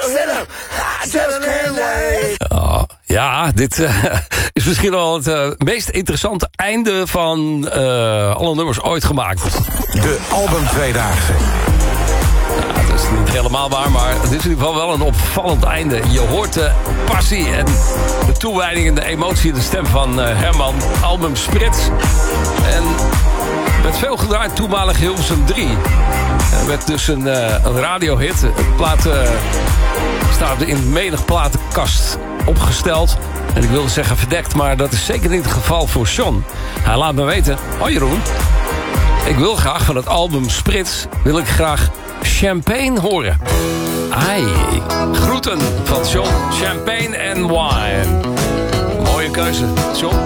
Oh, ja, dit is misschien wel het meest interessante einde van alle nummers ooit gemaakt. De album Tweedaagse. Ja, dat is niet helemaal waar, maar het is in ieder geval wel een opvallend einde. Je hoort de passie en de toewijding en de emotie in de stem van Herman. Album Sprits. En met veel gedraaid toenmalig Hilversum 3. Het werd dus een radiohit. Het plaat staat in menig platenkast opgesteld. En ik wilde zeggen verdekt, maar dat is zeker niet het geval voor John. Hij laat me weten. Oh Jeroen, ik wil graag van het album Sprits, wil ik graag Champagne horen. Ai, groeten van John. Champagne and wine. Mooie keuze, John.